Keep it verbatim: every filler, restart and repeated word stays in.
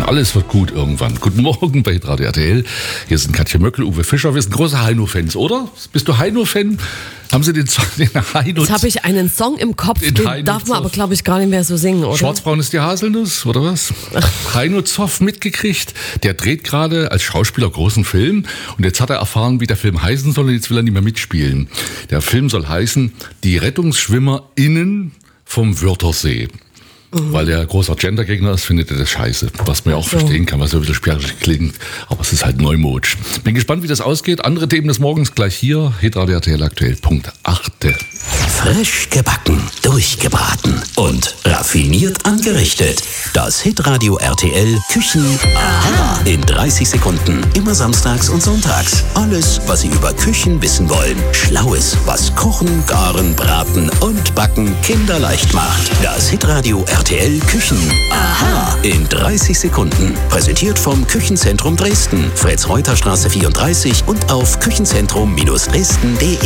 Alles wird gut irgendwann. Guten Morgen bei Radio R T L. Hier sind Katja Möckel, Uwe Fischer. Wir sind große Heino-Fans, oder? Bist du Heino-Fan? Haben Sie den Song, den Heino? Jetzt habe ich einen Song im Kopf, den, den darf man aber, glaube ich, gar nicht mehr so singen, oder? Schwarzbraun ist die Haselnuss, oder was? Heino Zoff mitgekriegt. Der dreht gerade als Schauspieler großen Film. Und jetzt hat er erfahren, wie der Film heißen soll. Und jetzt will er nicht mehr mitspielen. Der Film soll heißen Die RettungsschwimmerInnen vom Wörthersee. Mhm. Weil er großer Gendergegner ist, findet er das scheiße. Was man ja auch so verstehen kann, was so ein bisschen sperrig klingt. Aber es ist halt neumodisch. Bin gespannt, wie das ausgeht. Andere Themen des Morgens gleich hier. hitradio R T L aktuell. Punkt acht. Frisch gebacken, durchgebraten und raffiniert angerichtet. Das Hitradio R T L Küchen Aha in dreißig Sekunden. Immer samstags und sonntags. Alles, was Sie über Küchen wissen wollen. Schlaues, was Kochen, Garen, Braten und Backen kinderleicht macht. Das Hitradio R T L Küchen Aha in dreißig Sekunden. Präsentiert vom Küchenzentrum Dresden. Fritz-Reuter-Straße vierunddreißig und auf küchenzentrum Bindestrich dresden punkt de.